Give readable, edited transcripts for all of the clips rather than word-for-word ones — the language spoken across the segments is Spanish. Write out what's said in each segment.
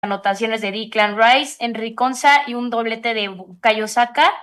anotaciones de Declan Rice, Enrique Konsa y un doblete de Bukayo Saka.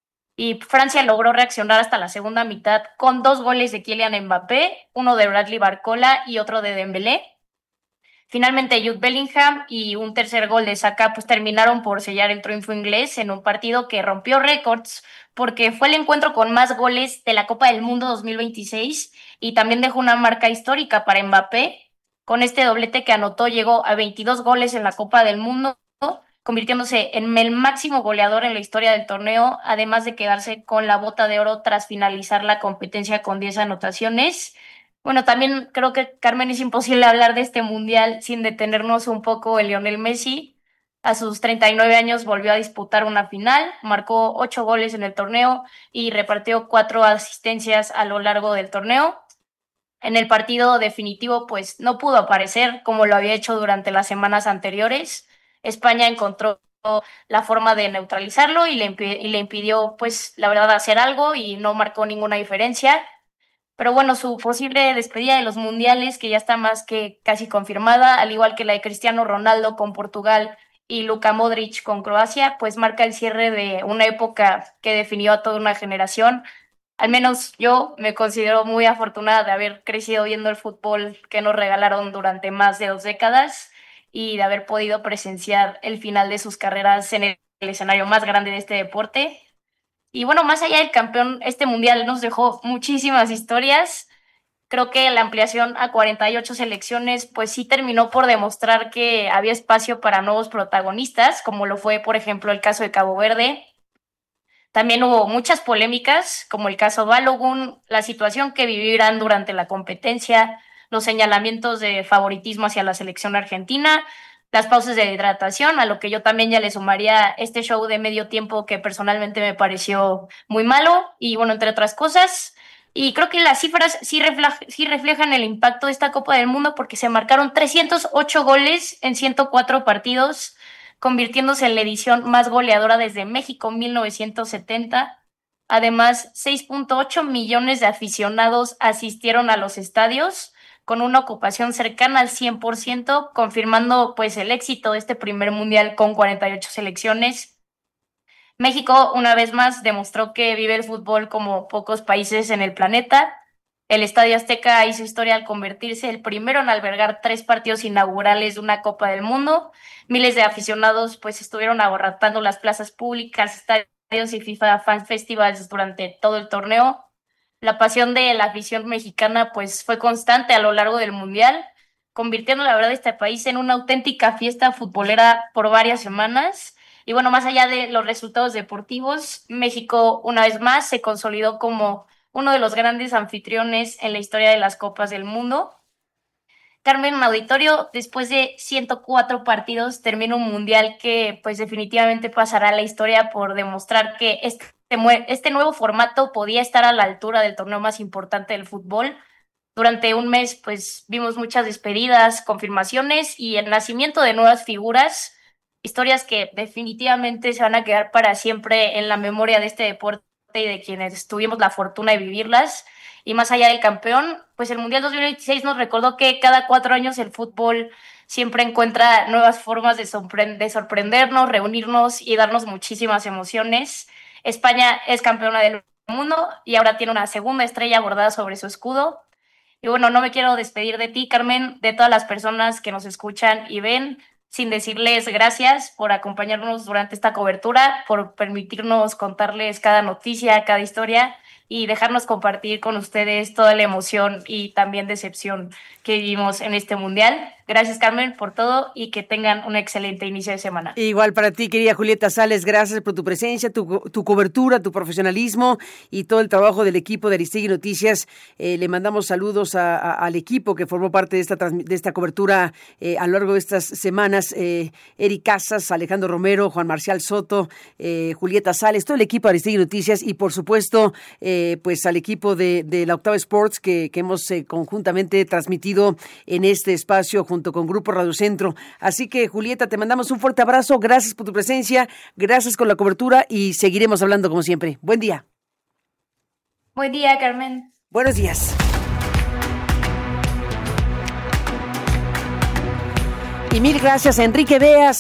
Y Francia logró reaccionar hasta la segunda mitad con 2 goles de Kylian Mbappé, uno de Bradley Barcola y otro de Dembélé. Finalmente, Jude Bellingham y un tercer gol de Saka pues terminaron por sellar el triunfo inglés en un partido que rompió récords porque fue el encuentro con más goles de la Copa del Mundo 2026 y también dejó una marca histórica para Mbappé. Con este doblete que anotó llegó a 22 goles en la Copa del Mundo, convirtiéndose en el máximo goleador en la historia del torneo, además de quedarse con la bota de oro tras finalizar la competencia con 10 anotaciones. Bueno, también creo que, Carmen, es imposible hablar de este mundial sin detenernos un poco en Lionel Messi. A sus 39 años volvió a disputar una final, marcó 8 goles en el torneo y repartió 4 asistencias a lo largo del torneo. En el partido definitivo, pues no pudo aparecer como lo había hecho durante las semanas anteriores. España encontró la forma de neutralizarlo y le impidió, pues, la verdad, hacer algo y no marcó ninguna diferencia. Pero bueno, su posible despedida de los mundiales, que ya está más que casi confirmada, al igual que la de Cristiano Ronaldo con Portugal y Luka Modric con Croacia, pues marca el cierre de una época que definió a toda una generación. Al menos yo me considero muy afortunada de haber crecido viendo el fútbol que nos regalaron durante más de 2 décadas y de haber podido presenciar el final de sus carreras en el escenario más grande de este deporte. Y bueno, más allá del campeón, este mundial nos dejó muchísimas historias. Creo que la ampliación a 48 selecciones, pues sí terminó por demostrar que había espacio para nuevos protagonistas, como lo fue, por ejemplo, el caso de Cabo Verde. También hubo muchas polémicas, como el caso Balogun, la situación que vivirán durante la competencia, los señalamientos de favoritismo hacia la selección argentina, las pausas de hidratación, a lo que yo también ya le sumaría este show de medio tiempo que personalmente me pareció muy malo, y bueno, entre otras cosas. Y creo que las cifras sí reflejan el impacto de esta Copa del Mundo porque se marcaron 308 goles en 104 partidos, convirtiéndose en la edición más goleadora desde México 1970. Además, 6.8 millones de aficionados asistieron a los estadios, con una ocupación cercana al 100%, confirmando pues el éxito de este primer mundial con 48 selecciones. México, una vez más, demostró que vive el fútbol como pocos países en el planeta. El Estadio Azteca hizo historia al convertirse el primero en albergar 3 partidos inaugurales de una Copa del Mundo. Miles de aficionados pues estuvieron abarrotando las plazas públicas, estadios y FIFA Fan Festivals durante todo el torneo. La pasión de la afición mexicana pues fue constante a lo largo del Mundial, convirtiendo la verdad este país en una auténtica fiesta futbolera por varias semanas. Y bueno, más allá de los resultados deportivos, México una vez más se consolidó como uno de los grandes anfitriones en la historia de las Copas del Mundo. Carmen Auditorio, después de 104 partidos, termina un mundial que pues definitivamente pasará a la historia por demostrar que este nuevo formato podía estar a la altura del torneo más importante del fútbol. Durante un mes pues vimos muchas despedidas, confirmaciones y el nacimiento de nuevas figuras, historias que definitivamente se van a quedar para siempre en la memoria de este deporte y de quienes tuvimos la fortuna de vivirlas. Y más allá del campeón, pues el Mundial 2026 nos recordó que cada 4 años el fútbol siempre encuentra nuevas formas de sorprendernos, reunirnos y darnos muchísimas emociones. España es campeona del mundo y ahora tiene una segunda estrella bordada sobre su escudo. Y bueno, no me quiero despedir de ti, Carmen, de todas las personas que nos escuchan y ven, sin decirles gracias por acompañarnos durante esta cobertura, por permitirnos contarles cada noticia, cada historia y dejarnos compartir con ustedes toda la emoción y también decepción que vivimos en este mundial. Gracias, Carmen, por todo y que tengan un excelente inicio de semana. Igual para ti, querida Julieta Sales, gracias por tu presencia, tu cobertura, tu profesionalismo y todo el trabajo del equipo de Aristegui Noticias. Le mandamos saludos al equipo que formó parte de esta cobertura a lo largo de estas semanas. Eric Casas, Alejandro Romero, Juan Marcial Soto, Julieta Sales, todo el equipo de Aristegui Noticias y por supuesto pues al equipo de la Octava Sports que hemos conjuntamente transmitido en este espacio junto con Grupo Radio Centro. Así que, Julieta, te mandamos un fuerte abrazo, gracias por tu presencia, gracias con la cobertura y seguiremos hablando como siempre. Buen día. Buen día, Carmen. Buenos días. Y mil gracias a Enrique Beas.